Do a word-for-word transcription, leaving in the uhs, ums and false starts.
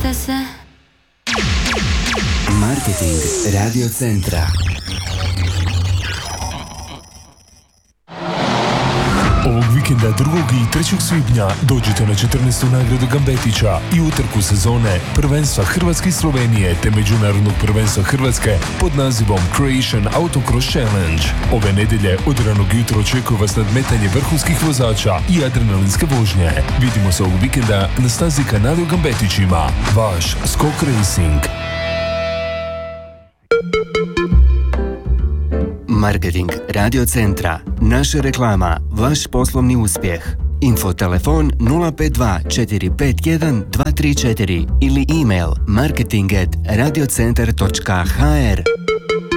Pustite se. Marketing Radio Centra. Ovog vikenda drugog i trećeg svibnja dođite na četrnaestu nagradu Gambetića i utrku sezone prvenstva Hrvatske i Slovenije te međunarodnog prvenstva Hrvatske pod nazivom Croatian Autocross Challenge. Ove nedelje od ranog jutra očekuje vas nadmetanje vrhunskih vozača i adrenalinske vožnje. Vidimo se ovog vikenda na stazi kanali u Gambetićima. Vaš Skok Racing. Marketing Radio Centra. Naša reklama, vaš poslovni uspjeh. Info telefon nula pet dva četiri pet jedan dva tri četiri ili email marketing at radiocentar točka h r.